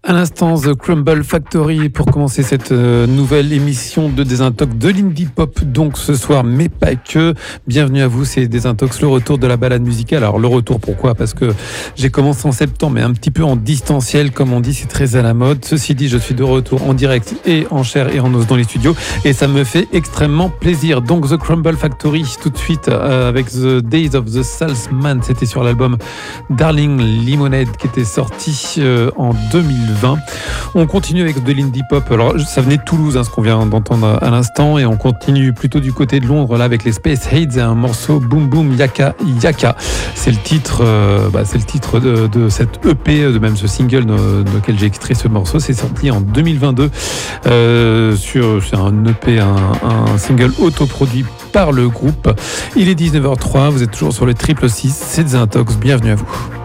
À l'instant, The Crumble Factory pour commencer cette nouvelle émission de Désintox de l'Indie Pop, donc ce soir, mais pas que. Bienvenue à vous, c'est Désintox, le retour de la balade musicale. Alors le retour, pourquoi ? Parce que j'ai commencé en septembre, mais un petit peu en distanciel, comme on dit, c'est très à la mode. Ceci dit, je suis de retour en direct et en chair et en os dans les studios, et ça me fait extrêmement plaisir. Donc The Crumble Factory, tout de suite, avec The Days of the Salesman, c'était sur l'album Darling Lemonade, qui était sorti en 2020. On continue avec de l'indie pop. Alors ça venait de Toulouse, ce qu'on vient d'entendre à l'instant, et on continue plutôt du côté de Londres là avec les Space Heads et un morceau Boom Boom Yaka Yaka. C'est le titre, de cette EP, de même ce single de lequel j'ai extrait ce morceau. C'est sorti en 2022 c'est un EP, un single autoproduit par le groupe. Il est 19h03, vous êtes toujours sur le 666, c'est Désintox, bienvenue à vous.